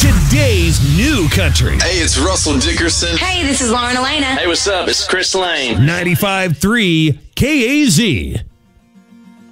Today's new country. Hey, it's Russell Dickerson. Hey, this is Lauren Elena. Hey, what's up? It's Chris Lane. 95.3 KAZ.